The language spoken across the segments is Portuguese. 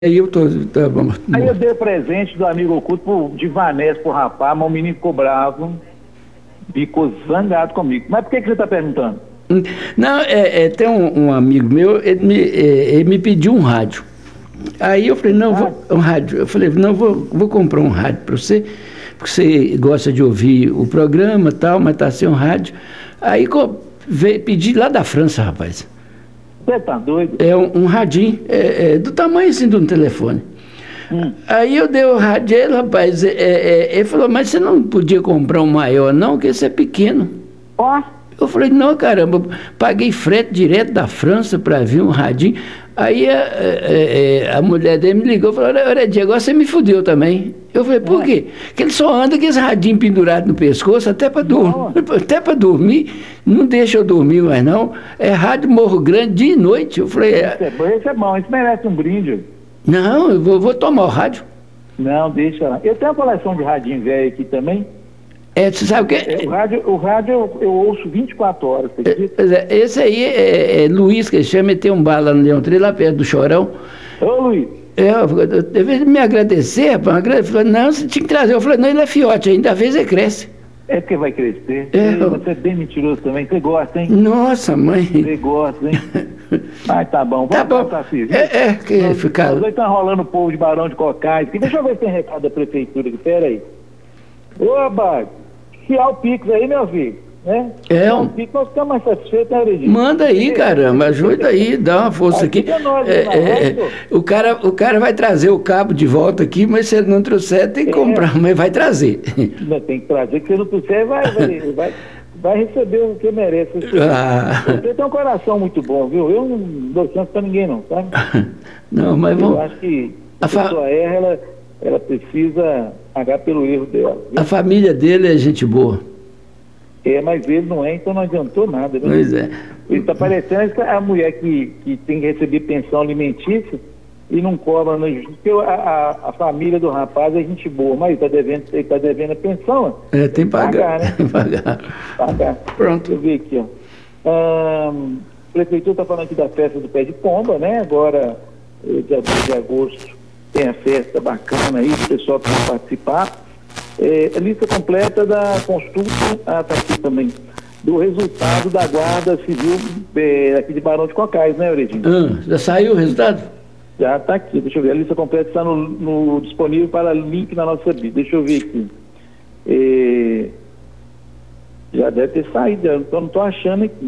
Aí eu tô. Tá bom. Aí eu dei presente do amigo oculto de Vanessa pro rapaz, mas o menino ficou bravo, ficou zangado comigo. Mas por que você está perguntando? Não, tem um amigo meu, ele me pediu um rádio. Aí eu falei, não, um rádio. Eu falei, não, vou comprar um rádio para você, porque você gosta de ouvir o programa e tal, mas tá sem um rádio. Aí pedi lá da França, rapaz. Você tá doido? É um radinho, do tamanho assim de um telefone. Aí eu dei o rádio a ele, rapaz, ele falou, mas você não podia comprar um maior não, que esse é pequeno. Ó. Eu falei, não, caramba, paguei frete direto da França para vir um radinho. Aí a mulher dele me ligou e falou, olha, Diego, agora você me fudeu também. Eu falei, por quê? Porque ele só anda com esse radinho pendurado no pescoço, até para dormir, não deixa eu dormir mais não. É rádio Morro Grande dia e noite. Eu falei, Esse é bom, isso merece um brinde. Não, eu vou tomar o rádio. Não, deixa lá. Eu tenho uma coleção de radinho velho aqui também. Você sabe o que? O rádio eu ouço 24 horas, você acredita? Esse aí é Luiz, que chama, e tem um bar lá no Leão 3, lá perto do Chorão. Ô, Luiz. Deve me agradecer, rapaz. Ele falou, não, você tinha que trazer. Eu falei, não, ele é fiote ainda, às vezes ele cresce. É porque vai crescer. Você é bem mentiroso também, você gosta, hein? Nossa, mãe. Você gosta, hein? Mas tá bom, vamos passar assim. Que ficar... Nós dois estão rolando o povo de Barão de Cocais. Deixa eu ver se tem recado da prefeitura aqui, pera aí. Ô, Bag, fiar o Pix aí, meu filho, né? O Pix, nós ficamos mais satisfeitos, né, Regina? Manda aí, caramba, ajuda aí, dá uma força aqui. O cara vai trazer o cabo de volta aqui, mas se ele não trouxer, tem que comprar, mas vai trazer. Tem que trazer, porque se não trouxer, vai receber o que merece. Você tem um coração muito bom, viu? Eu não dou chance pra ninguém, não, sabe? Não, mas vamos... Eu acho que a pessoa erra, ela precisa pagar pelo erro dela. Viu? A família dele é gente boa. Mas ele não é, então não adiantou nada. Né? Pois é. Ele está parecendo a mulher que tem que receber pensão alimentícia e não cobra na justiça, porque a família do rapaz é gente boa, mas ele está devendo a pensão. Tem que pagar, né? Pagar. Pronto. Deixa eu ver aqui, ó. A prefeitura está falando aqui da festa do pé de pomba, né? Agora, dia 2 de agosto, tem a festa bacana aí, o pessoal pode participar. A lista completa da consulta, está aqui também, do resultado da Guarda Civil aqui de Barão de Cocais, né, Euredinho? Já saiu o resultado? Já está aqui, deixa eu ver, a lista completa está disponível para link na nossa vida, deixa eu ver aqui. Já deve ter saído, eu não estou achando aqui.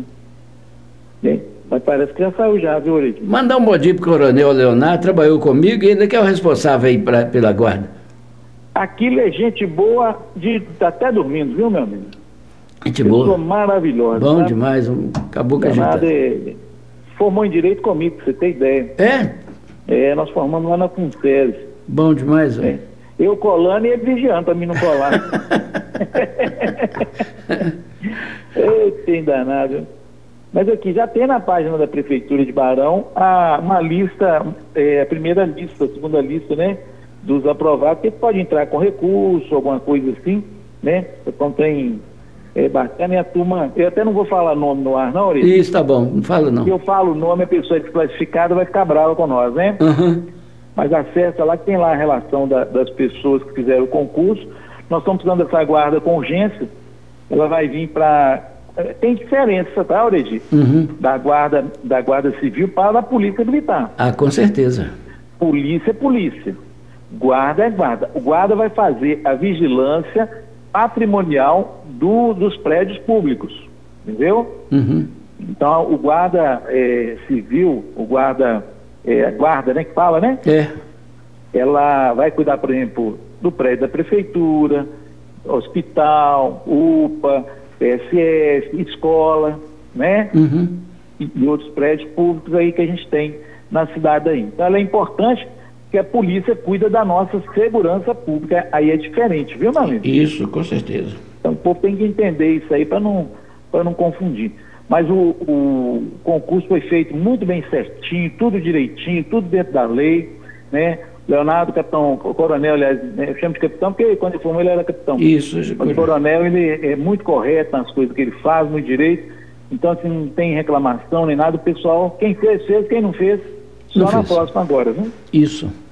Mas parece que já saiu já, viu, Euredinho? Mandar um bom dia para o Coronel Leonardo, trabalhou comigo e ele que é o responsável aí pela Guarda. Aquilo é gente boa, até dormindo, viu, meu amigo? Gente boa. Pessoa maravilhosa. Bom, sabe? demais, acabou com a gente. Formou em Direito comigo, pra você ter ideia. Nós formamos lá na Funceres. Bom demais, velho. Eu colando e ele vigiando pra mim não colar. Tem danado. Mas aqui, já tem na página da Prefeitura de Barão uma lista, a primeira lista, a segunda lista, né? Dos aprovados, que pode entrar com recurso, alguma coisa assim, né? Então tem bacana, e a turma, eu até não vou falar nome no ar, não, Aurélio? Isso, tá bom, não fala não. Se eu falo o nome, a pessoa é desclassificada, vai ficar brava com nós, né? Mas acessa lá, que tem lá a relação das pessoas que fizeram o concurso. Nós estamos precisando dessa guarda com urgência, ela vai vir para... Tem diferença, tá, Aurélio? Da guarda civil para a polícia militar. Com certeza. Polícia é polícia. Guarda é guarda. O guarda vai fazer a vigilância patrimonial dos prédios públicos, entendeu? Então, o guarda civil, a guarda, né, que fala, né? Ela vai cuidar, por exemplo, do prédio da prefeitura, hospital, UPA, PSS, escola, né? E outros prédios públicos aí que a gente tem na cidade aí. Então, ela é importante, que a polícia cuida da nossa segurança pública, aí é diferente, viu, meu amigo? Isso, com certeza. Então o povo tem que entender isso aí para não confundir. Mas o concurso foi feito muito bem certinho, tudo direitinho, tudo dentro da lei, né? Leonardo, capitão, o coronel, aliás, eu chamo de capitão porque quando ele formou ele era capitão. Isso. O coronel, ele é muito correto nas coisas que ele faz, muito direito, então assim, não tem reclamação nem nada, o pessoal, quem fez, quem não fez, Só na próxima agora, viu? Isso.